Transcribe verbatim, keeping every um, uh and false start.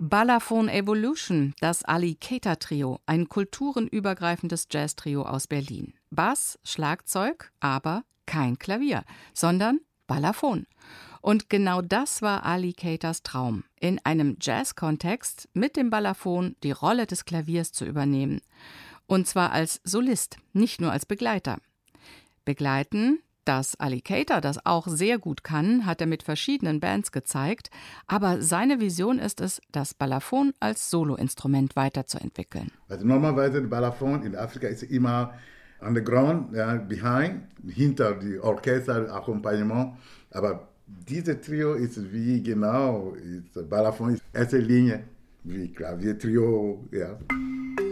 Balafon Evolution, das Ali Keita Trio, ein kulturenübergreifendes Jazz-Trio aus Berlin. Bass, Schlagzeug, aber kein Klavier, sondern Balafon. Und genau das war Ali Keitas Traum, in einem Jazz-Kontext mit dem Balafon die Rolle des Klaviers zu übernehmen. Und zwar als Solist, nicht nur als Begleiter. Begleiten, dass Ali Keita das auch sehr gut kann, hat er mit verschiedenen Bands gezeigt. Aber seine Vision ist es, das Balafon als Soloinstrument weiterzuentwickeln. Also normalerweise das Balafon in Afrika ist immer on the ground, ja, behind, hinter die Orchester, Akkompagnement. Aber dieses Trio ist wie genau, ist Balafon ist erste Linie, wie Klaviertrio, ja.